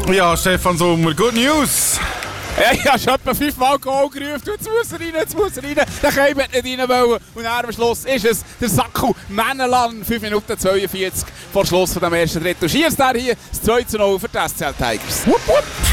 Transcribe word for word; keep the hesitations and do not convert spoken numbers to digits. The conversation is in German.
Ja, Stefan Sommer, good news. Ja, ich habe schon etwa fünfmal Goal gerufen. Jetzt muss er rein, jetzt muss er rein. Der Keim hat nicht rein wollen. Und dann am Schluss ist es der Sakku Männenland. fünf Minuten zweiundvierzig vor Schluss von dem ersten Drittel. Schießt er hier das zwei zu null für die S C L Tigers. Wupp, wupp.